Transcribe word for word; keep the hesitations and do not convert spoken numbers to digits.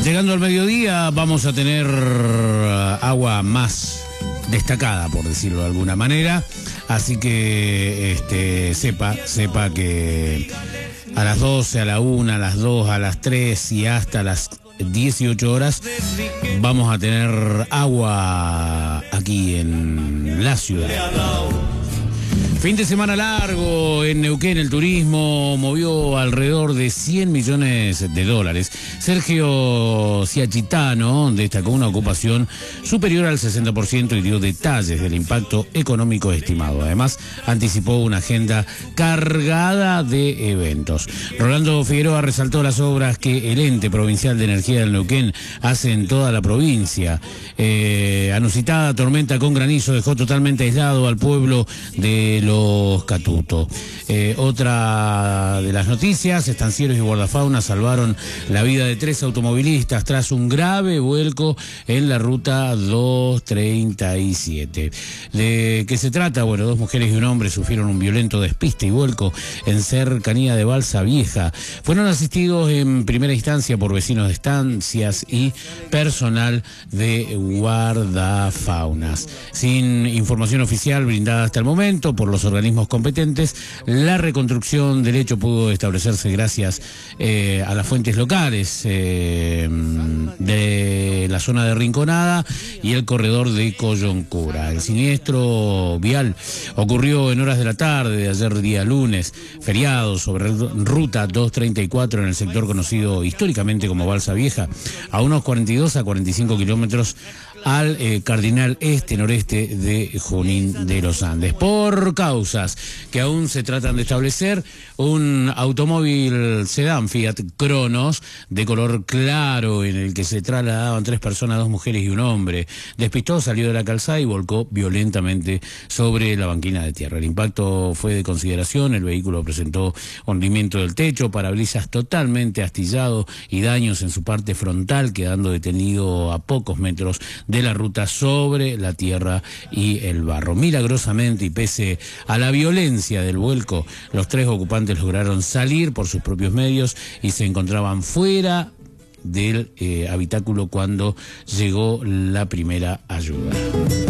Llegando al mediodía vamos a tener agua más destacada, por decirlo de alguna manera. Así que este, sepa, sepa que a las doce, a la una, a las dos, a las tres y hasta las dieciocho horas vamos a tener agua aquí en la ciudad. Fin de semana largo en Neuquén. El turismo movió alrededor de cien millones de dólares. Sergio Ciachitano destacó una ocupación superior al sesenta por ciento y dio detalles del impacto económico estimado. Además, anticipó una agenda cargada de eventos. Rolando Figueroa resaltó las obras que el ente provincial de energía del Neuquén hace en toda la provincia. Eh, anunciada tormenta con granizo dejó totalmente aislado al pueblo de los Los Catuto. Eh, otra de las noticias: estancieros y guardafauna salvaron la vida de tres automovilistas tras un grave vuelco en la ruta doscientos treinta y siete. ¿De qué se trata? Bueno, dos mujeres y un hombre sufrieron un violento despiste y vuelco en cercanía de Balsa Vieja. Fueron asistidos en primera instancia por vecinos de estancias y personal de guardafaunas. Sin información oficial brindada hasta el momento por los organismos competentes, la reconstrucción del hecho pudo establecerse gracias eh, a las fuentes locales eh, de la zona de Rinconada y el corredor de Coyuncura. El siniestro vial ocurrió en horas de la tarde de ayer día lunes, feriado, sobre ruta doscientos treinta y cuatro en el sector conocido históricamente como Balsa Vieja, a unos cuarenta y dos a cuarenta y cinco kilómetros al eh, cardinal este-noreste de Junín de los Andes. Por causas que aún se tratan de establecer, un automóvil sedán Fiat Cronos de color claro en el que se trasladaban tres personas, dos mujeres y un hombre, despistó, salió de la calzada y volcó violentamente sobre la banquina de tierra. El impacto fue de consideración, el vehículo presentó hundimiento del techo, parabrisas totalmente astillado y daños en su parte frontal, quedando detenido a pocos metros de la ruta sobre la tierra y el barro. Milagrosamente y pese a la violencia del vuelco, los tres ocupantes lograron salir por sus propios medios y se encontraban fuera del eh, habitáculo cuando llegó la primera ayuda.